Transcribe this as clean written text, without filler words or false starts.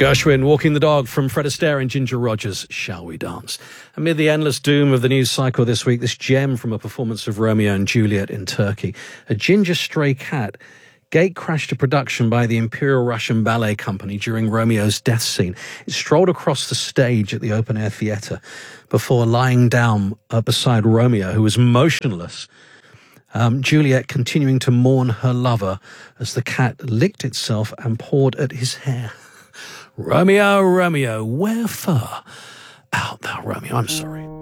Gershwin, Walking the Dog from Fred Astaire and Ginger Rogers, Shall We Dance? Amid the endless doom of the news cycle this week, this gem from a performance of Romeo and Juliet in Turkey. A ginger stray cat gate-crashed a production by the Imperial Russian Ballet Company during Romeo's death scene. It strolled across the stage at the open-air theatre before lying down beside Romeo, who was motionless. Juliet continuing to mourn her lover as the cat licked itself and pawed at his hair. Romeo, Romeo, wherefore art thou, Romeo? I'm sorry.